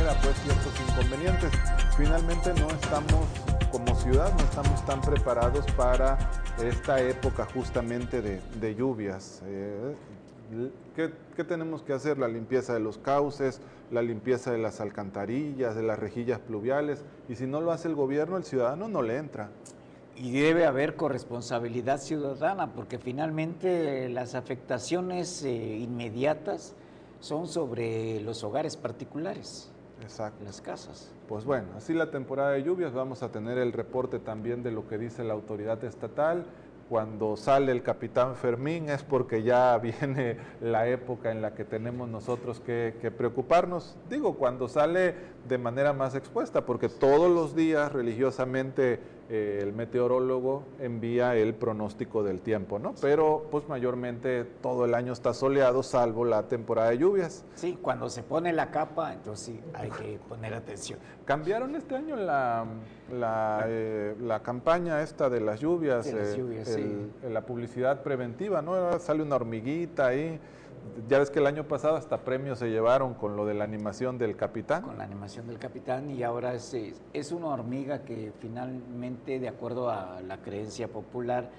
genera pues ciertos inconvenientes. Finalmente no estamos como ciudad, no estamos tan preparados para esta época justamente de lluvias. ¿Qué tenemos que hacer? La limpieza de los cauces, la limpieza de las alcantarillas, de las rejillas pluviales, y si no lo hace el gobierno, el ciudadano no le entra. Y debe haber corresponsabilidad ciudadana, porque finalmente las afectaciones inmediatas son sobre los hogares particulares. Exacto. Las casas. Pues bueno, así la temporada de lluvias, vamos a tener el reporte también de lo que dice la autoridad estatal. Cuando sale el capitán Fermín es porque ya viene la época en la que tenemos nosotros que preocuparnos. Digo, cuando sale de manera más expuesta, porque todos los días religiosamente el meteorólogo envía el pronóstico del tiempo, ¿no? Pero pues mayormente todo el año está soleado, salvo la temporada de lluvias. Sí, cuando se pone la capa, entonces sí, hay que poner atención. Cambiaron este año la campaña esta de las lluvias, sí. la publicidad preventiva, ¿no? Ahora sale una hormiguita ahí. Ya ves que el año pasado hasta premios se llevaron con lo de la animación del capitán. Con la animación del capitán, y ahora es una hormiga que finalmente, de acuerdo a la creencia popular,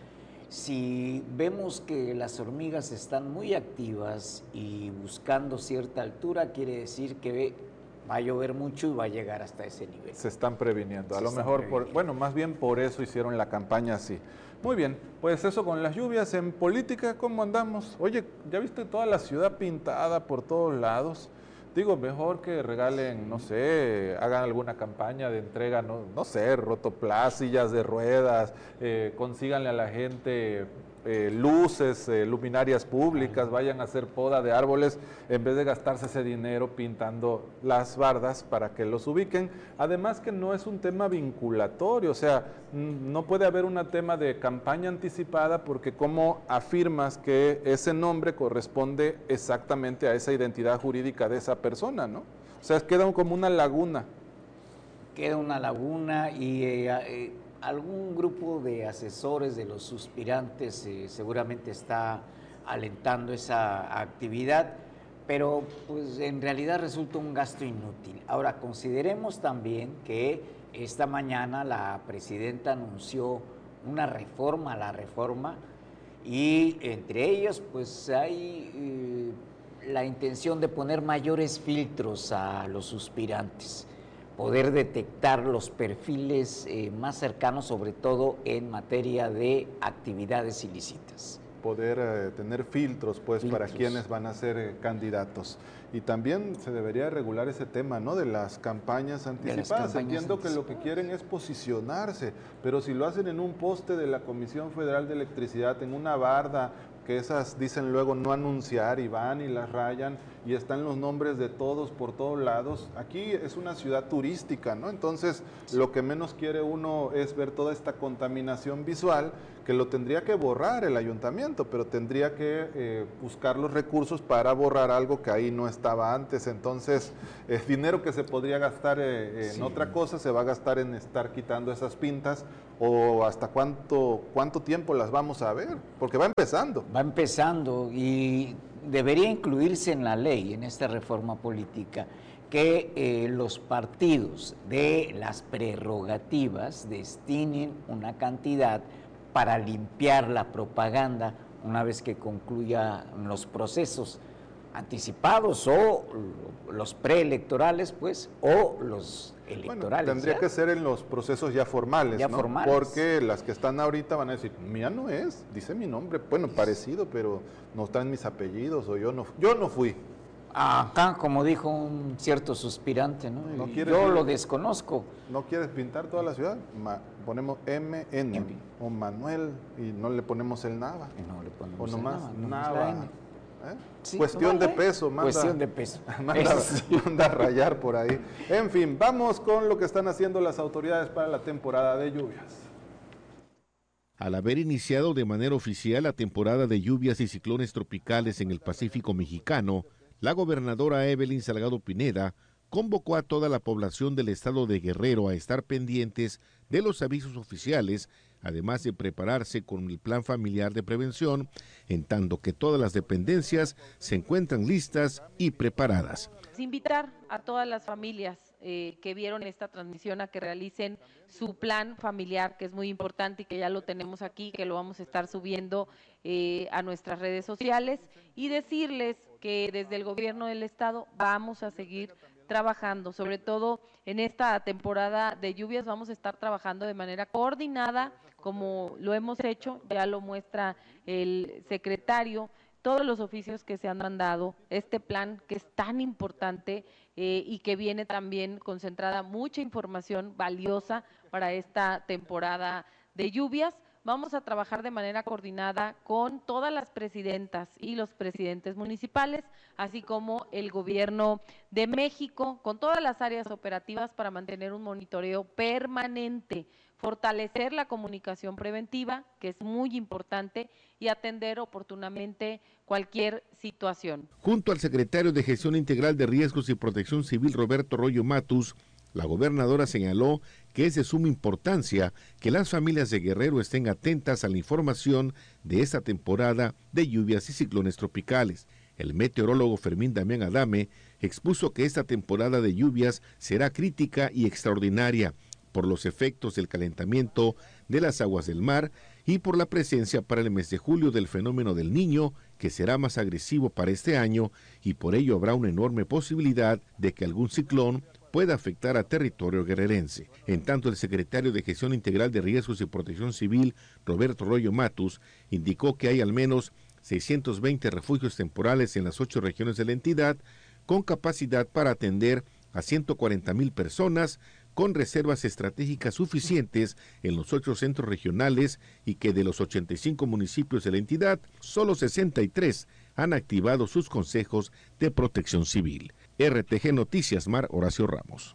si vemos que las hormigas están muy activas y buscando cierta altura, quiere decir que va a llover mucho y va a llegar hasta ese nivel. Se están previniendo. A lo mejor, bueno, más bien por eso hicieron la campaña así. Muy bien, pues eso con las lluvias. En política, ¿cómo andamos? Oye, ¿ya viste toda la ciudad pintada por todos lados? Digo, mejor que regalen, no sé, hagan alguna campaña de entrega, no sé, rotoplas, sillas de ruedas, consíganle a la gente luces, luminarias públicas, vayan a hacer poda de árboles en vez de gastarse ese dinero pintando las bardas para que los ubiquen. Además que no es un tema vinculatorio, o sea, no puede haber un tema de campaña anticipada porque cómo afirmas que ese nombre corresponde exactamente a esa identidad jurídica de esa persona, ¿no? O sea, queda como una laguna. Queda una laguna y algún grupo de asesores de los suspirantes seguramente está alentando esa actividad, pero pues en realidad resulta un gasto inútil. Ahora, consideremos también que esta mañana la presidenta anunció una reforma a la reforma y entre ellos pues hay la intención de poner mayores filtros a los suspirantes, poder detectar los perfiles más cercanos, sobre todo en materia de actividades ilícitas. Poder tener filtros, pues, para quienes van a ser candidatos. Y también se debería regular ese tema, ¿no?, de las campañas anticipadas. Entiendo que lo que quieren es posicionarse, pero si lo hacen en un poste de la Comisión Federal de Electricidad, en una barda, que esas dicen luego no anunciar y van y las rayan y están los nombres de todos por todos lados. Aquí es una ciudad turística, ¿no? Entonces lo que menos quiere uno es ver toda esta contaminación visual, que lo tendría que borrar el ayuntamiento, pero tendría que buscar los recursos para borrar algo que ahí no estaba antes. Entonces el dinero que se podría gastar en otra cosa se va a gastar en estar quitando esas pintas. ¿O hasta cuánto tiempo las vamos a ver? Porque va empezando. Va empezando y debería incluirse en la ley, en esta reforma política, que los partidos de las prerrogativas destinen una cantidad para limpiar la propaganda una vez que concluyan los procesos anticipados o los preelectorales, pues, o los electorales. Bueno, tendría que ser en los procesos ya formales, ¿no? Formales. Porque las que están ahorita van a decir, mía no es, dice mi nombre, bueno, parecido, pero no están mis apellidos, o yo no fui. Acá, como dijo un cierto suspirante, ¿no? Yo lo desconozco. ¿No quieres pintar toda la ciudad? Ponemos MN o Manuel y no le ponemos el Nava. No le ponemos o nomás el Nava. Sí, cuestión de peso, cuestión de peso. Manda a rayar por ahí. En fin, vamos con lo que están haciendo las autoridades para la temporada de lluvias. Al haber iniciado de manera oficial la temporada de lluvias y ciclones tropicales en el Pacífico mexicano, la gobernadora Evelyn Salgado Pineda convocó a toda la población del estado de Guerrero a estar pendientes de los avisos oficiales además de prepararse con el plan familiar de prevención, en tanto que todas las dependencias se encuentran listas y preparadas. Invitar a todas las familias que vieron esta transmisión a que realicen su plan familiar, que es muy importante y que ya lo tenemos aquí, que lo vamos a estar subiendo a nuestras redes sociales, y decirles que desde el gobierno del estado vamos a seguir trabajando, sobre todo en esta temporada de lluvias vamos a estar trabajando de manera coordinada, como lo hemos hecho, ya lo muestra el secretario, todos los oficios que se han mandado, este plan que es tan importante y que viene también concentrada mucha información valiosa para esta temporada de lluvias. Vamos a trabajar de manera coordinada con todas las presidentas y los presidentes municipales, así como el gobierno de México, con todas las áreas operativas para mantener un monitoreo permanente, fortalecer la comunicación preventiva, que es muy importante, y atender oportunamente cualquier situación. Junto al secretario de Gestión Integral de Riesgos y Protección Civil, Roberto Arroyo Matus, la gobernadora señaló que es de suma importancia que las familias de Guerrero estén atentas a la información de esta temporada de lluvias y ciclones tropicales. El meteorólogo Fermín Damián Adame expuso que esta temporada de lluvias será crítica y extraordinaria por los efectos del calentamiento de las aguas del mar y por la presencia para el mes de julio del fenómeno del Niño, que será más agresivo para este año, y por ello habrá una enorme posibilidad de que algún ciclón pueda afectar a territorio guerrerense. En tanto, el secretario de Gestión Integral de Riesgos y Protección Civil, Roberto Arroyo Matus, indicó que hay al menos 620 refugios temporales en las 8 regiones de la entidad, con capacidad para atender a 140,000 personas, con reservas estratégicas suficientes en los 8 centros regionales, y que de los 85 municipios de la entidad, solo 63 han activado sus consejos de protección civil. RTG Noticias, Mar Horacio Ramos.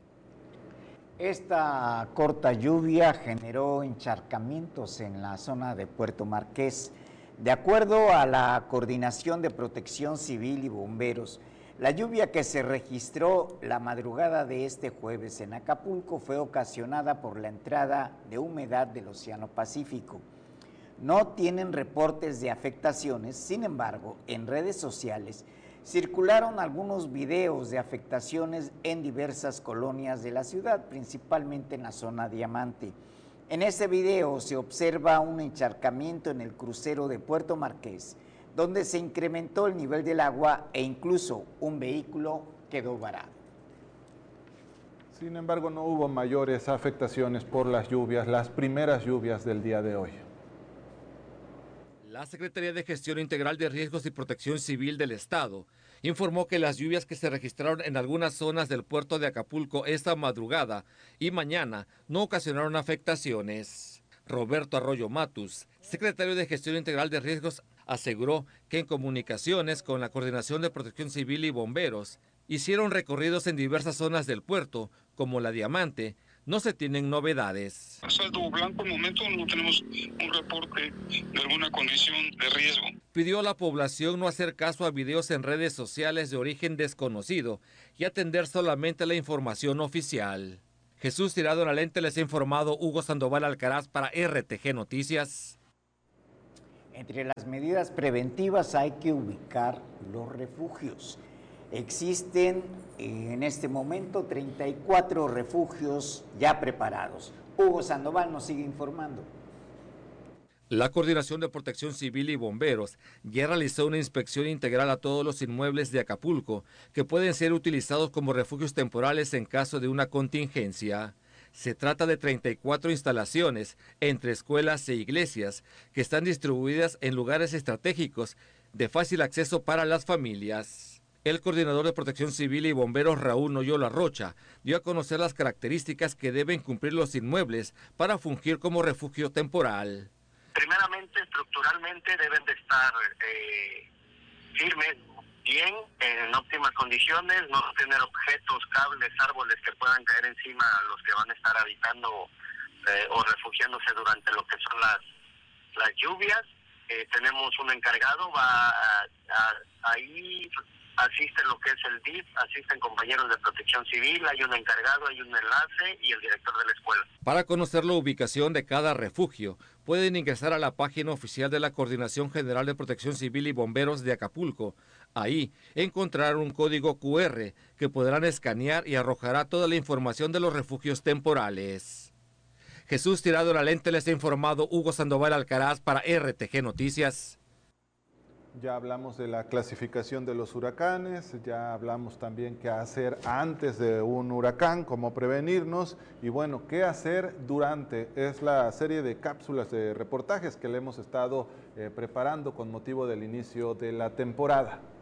Esta corta lluvia generó encharcamientos en la zona de Puerto Marqués. De acuerdo a la Coordinación de Protección Civil y Bomberos, la lluvia que se registró la madrugada de este jueves en Acapulco fue ocasionada por la entrada de humedad del Océano Pacífico. No tienen reportes de afectaciones, sin embargo, en redes sociales circularon algunos videos de afectaciones en diversas colonias de la ciudad, principalmente en la zona Diamante. En ese video se observa un encharcamiento en el crucero de Puerto Marqués, donde se incrementó el nivel del agua e incluso un vehículo quedó varado. Sin embargo, no hubo mayores afectaciones por las lluvias, las primeras lluvias del día de hoy. La Secretaría de Gestión Integral de Riesgos y Protección Civil del Estado informó que las lluvias que se registraron en algunas zonas del puerto de Acapulco esta madrugada y mañana no ocasionaron afectaciones. Roberto Arroyo Matus, secretario de Gestión Integral de Riesgos, aseguró que en comunicaciones con la Coordinación de Protección Civil y Bomberos hicieron recorridos en diversas zonas del puerto, como la Diamante. No se tienen novedades. Saldo blanco, al momento no tenemos un reporte de alguna condición de riesgo. Pidió a la población no hacer caso a videos en redes sociales de origen desconocido y atender solamente la información oficial. Jesús Tirado en la Lente, les ha informado Hugo Sandoval Alcaraz para RTG Noticias. Entre las medidas preventivas hay que ubicar los refugios. Existen en este momento 34 refugios ya preparados. Hugo Sandoval nos sigue informando. La Coordinación de Protección Civil y Bomberos ya realizó una inspección integral a todos los inmuebles de Acapulco que pueden ser utilizados como refugios temporales en caso de una contingencia. Se trata de 34 instalaciones entre escuelas e iglesias que están distribuidas en lugares estratégicos de fácil acceso para las familias. El coordinador de Protección Civil y Bomberos, Raúl Noyola Rocha, dio a conocer las características que deben cumplir los inmuebles para fungir como refugio temporal. Primeramente, estructuralmente deben de estar firmes, bien, en óptimas condiciones, no tener objetos, cables, árboles que puedan caer encima a los que van a estar habitando o refugiándose durante lo que son las lluvias. Tenemos un encargado, va a ir asiste lo que es el DIF, asisten compañeros de protección civil, hay un encargado, hay un enlace y el director de la escuela. Para conocer la ubicación de cada refugio, pueden ingresar a la página oficial de la Coordinación General de Protección Civil y Bomberos de Acapulco. Ahí encontrarán un código QR que podrán escanear y arrojará toda la información de los refugios temporales. Jesús Tirado la Lente, les ha informado Hugo Sandoval Alcaraz para RTG Noticias. Ya hablamos de la clasificación de los huracanes, ya hablamos también qué hacer antes de un huracán, cómo prevenirnos y bueno, qué hacer durante. Es la serie de cápsulas de reportajes que le hemos estado preparando con motivo del inicio de la temporada.